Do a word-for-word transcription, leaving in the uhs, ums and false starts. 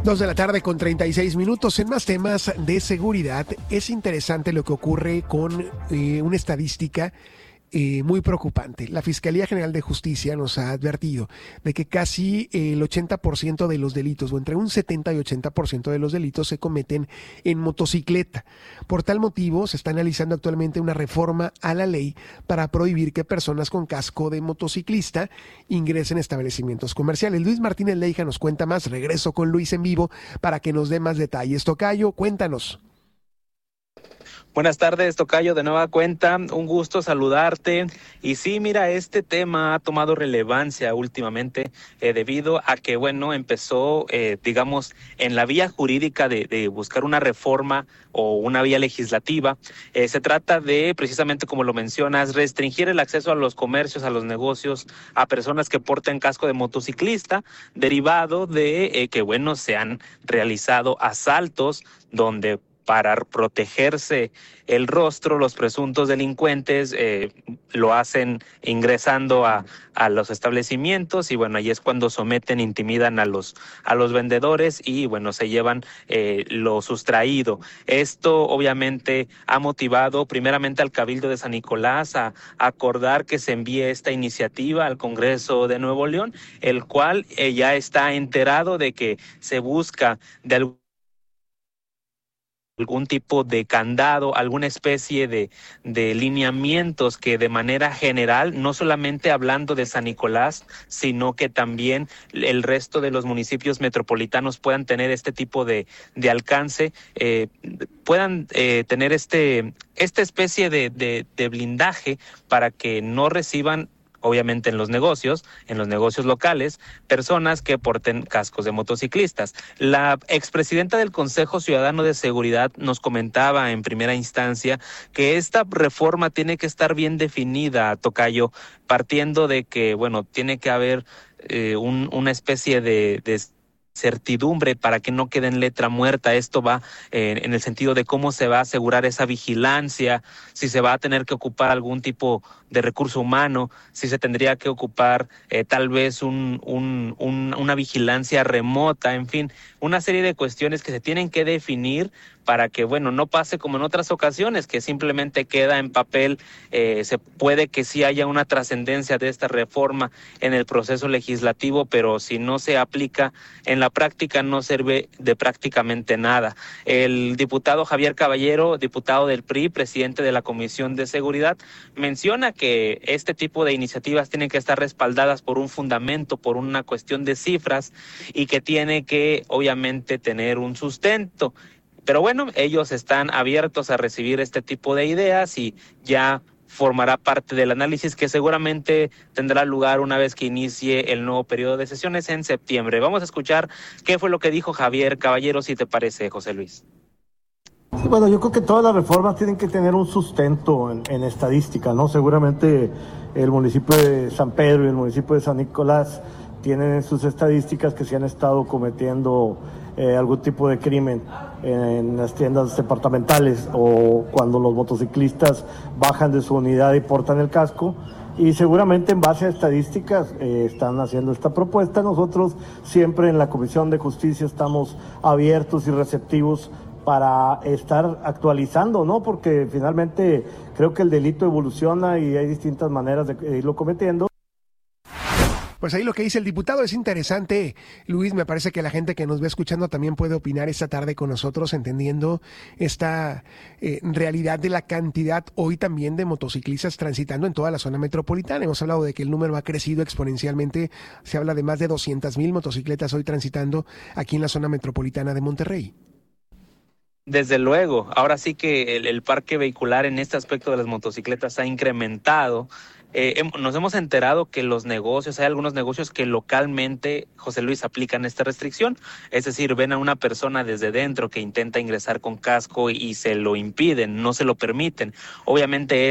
Dos de la tarde con treinta y seis minutos. En más temas de seguridad, es interesante lo que ocurre con eh, una estadística eh, muy preocupante. La Fiscalía General de Justicia nos ha advertido de que casi el ochenta por ciento de los delitos, o entre un setenta y ochenta por ciento de los delitos, se cometen en motocicleta. Por tal motivo, se está analizando actualmente una reforma a la ley para prohibir que personas con casco de motociclista ingresen a establecimientos comerciales. Luis Martínez Leija nos cuenta más. Regreso con Luis en vivo para que nos dé más detalles. Tocayo, cuéntanos. Buenas tardes, Tocayo, de nueva cuenta, un gusto saludarte. Y sí, mira, este tema ha tomado relevancia últimamente eh, debido a que, bueno, empezó, eh, digamos, en la vía jurídica de, de buscar una reforma o una vía legislativa. Eh, se trata de, precisamente como lo mencionas, restringir el acceso a los comercios, a los negocios, a personas que porten casco de motociclista, derivado de eh, que, bueno, se han realizado asaltos donde para protegerse el rostro, los presuntos delincuentes eh, lo hacen ingresando a, a los establecimientos y bueno, ahí es cuando someten, intimidan a los, a los vendedores y bueno, se llevan eh, lo sustraído. Esto obviamente ha motivado primeramente al Cabildo de San Nicolás a, a acordar que se envíe esta iniciativa al Congreso de Nuevo León, el cual eh, ya está enterado de que se busca de algún algún tipo de candado, alguna especie de, de lineamientos que de manera general, no solamente hablando de San Nicolás, sino que también el resto de los municipios metropolitanos puedan tener este tipo de, de alcance, eh, puedan eh, tener este, esta especie de, de, de blindaje para que no reciban, obviamente en los negocios, en los negocios locales, personas que porten cascos de motociclistas. La expresidenta del Consejo Ciudadano de Seguridad nos comentaba en primera instancia que esta reforma tiene que estar bien definida, Tocayo, partiendo de que, bueno, tiene que haber eh, un, una especie de, de certidumbre para que no quede en letra muerta. Esto va eh, en el sentido de cómo se va a asegurar esa vigilancia, si se va a tener que ocupar algún tipo de recurso humano, si se tendría que ocupar eh, tal vez un, un, un, una vigilancia remota, en fin, una serie de cuestiones que se tienen que definir para que, bueno, no pase como en otras ocasiones, que simplemente queda en papel. Eh, se puede que sí haya una trascendencia de esta reforma en el proceso legislativo, pero si no se aplica en la práctica no sirve de prácticamente nada. El diputado Javier Caballero, diputado del P R I, presidente de la Comisión de Seguridad, menciona que este tipo de iniciativas tienen que estar respaldadas por un fundamento, por una cuestión de cifras y que tiene que obviamente tener un sustento. Pero bueno, ellos están abiertos a recibir este tipo de ideas y ya formará parte del análisis que seguramente tendrá lugar una vez que inicie el nuevo periodo de sesiones en septiembre. Vamos a escuchar qué fue lo que dijo Javier Caballero, si te parece, José Luis. Sí, bueno, yo creo que todas las reformas tienen que tener un sustento en, en estadística, ¿no? Seguramente el municipio de San Pedro y el municipio de San Nicolás tienen en sus estadísticas que se han estado cometiendo eh, algún tipo de crimen en las tiendas departamentales o cuando los motociclistas bajan de su unidad y portan el casco. Y seguramente en base a estadísticas eh, están haciendo esta propuesta. Nosotros siempre en la Comisión de Justicia estamos abiertos y receptivos para estar actualizando, ¿no? Porque finalmente creo que el delito evoluciona y hay distintas maneras de irlo cometiendo. Pues ahí lo que dice el diputado es interesante, Luis. Me parece que la gente que nos va escuchando también puede opinar esta tarde con nosotros, entendiendo esta eh, realidad de la cantidad hoy también de motociclistas transitando en toda la zona metropolitana. Hemos hablado de que el número ha crecido exponencialmente. Se habla de más de doscientas mil motocicletas hoy transitando aquí en la zona metropolitana de Monterrey. Desde luego, ahora sí que el, el parque vehicular en este aspecto de las motocicletas ha incrementado. Eh, nos hemos enterado que los negocios, hay algunos negocios que localmente, José Luis, aplican esta restricción, es decir, ven a una persona desde dentro que intenta ingresar con casco y, y se lo impiden, no se lo permiten. Obviamente